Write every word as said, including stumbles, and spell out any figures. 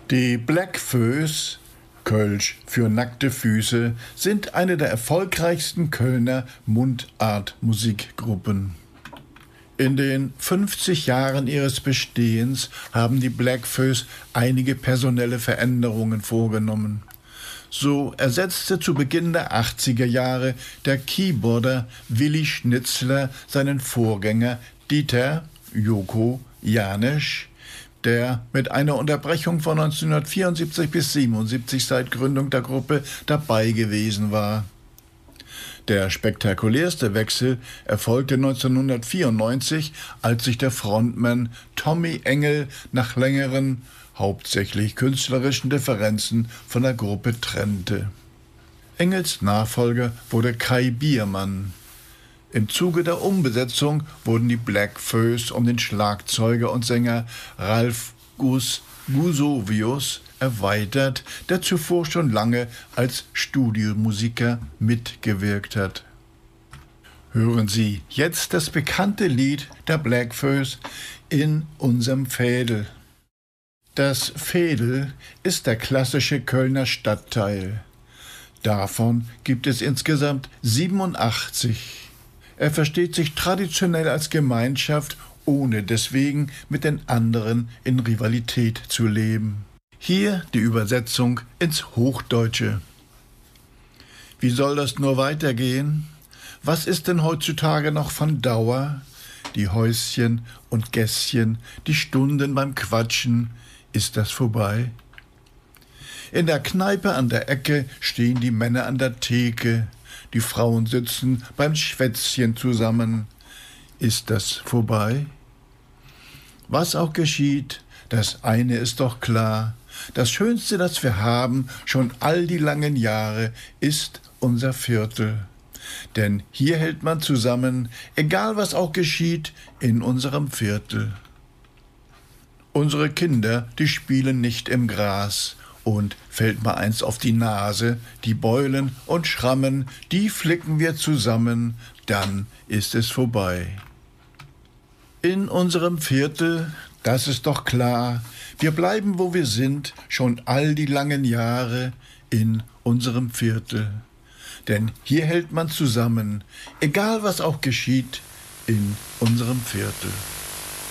Die Bläckfüß, Kölsch für nackte Füße, sind eine der erfolgreichsten Kölner Mundartmusikgruppen. In den fünfzig Jahren ihres Bestehens haben die Bläckfüß einige personelle Veränderungen vorgenommen. So ersetzte zu Beginn der achtziger Jahre der Keyboarder Willi Schnitzler seinen Vorgänger Dieter Joko Janesch, der mit einer Unterbrechung von neunzehnhundertvierundsiebzig bis siebenundsiebzig seit Gründung der Gruppe dabei gewesen war. Der spektakulärste Wechsel erfolgte neunzehnhundertvierundneunzig, als sich der Frontmann Tommy Engel nach längeren, hauptsächlich künstlerischen Differenzen von der Gruppe trennte. Engels Nachfolger wurde Kai Biermann. Im Zuge der Umbesetzung wurden die Bläckfüß um den Schlagzeuger und Sänger Ralf Gus Gusovius erweitert, der zuvor schon lange als Studiomusiker mitgewirkt hat. Hören Sie jetzt das bekannte Lied der Bläckfüß in unserem Veedel. Das Veedel ist der klassische Kölner Stadtteil. Davon gibt es insgesamt siebenundachtzig. Er versteht sich traditionell als Gemeinschaft, ohne deswegen mit den anderen in Rivalität zu leben. Hier die Übersetzung ins Hochdeutsche. Wie soll das nur weitergehen? Was ist denn heutzutage noch von Dauer? Die Häuschen und Gässchen, die Stunden beim Quatschen, ist das vorbei? In der Kneipe an der Ecke stehen die Männer an der Theke, die Frauen sitzen beim Schwätzchen zusammen. Ist das vorbei? Was auch geschieht, das eine ist doch klar. Das Schönste, das wir haben, schon all die langen Jahre, ist unser Viertel. Denn hier hält man zusammen, egal was auch geschieht, in unserem Viertel. Unsere Kinder, die spielen nicht im Gras. Und fällt mal eins auf die Nase, die Beulen und Schrammen, die flicken wir zusammen, dann ist es vorbei. In unserem Viertel, das ist doch klar, wir bleiben, wo wir sind, schon all die langen Jahre in unserem Viertel. Denn hier hält man zusammen, egal was auch geschieht, in unserem Viertel.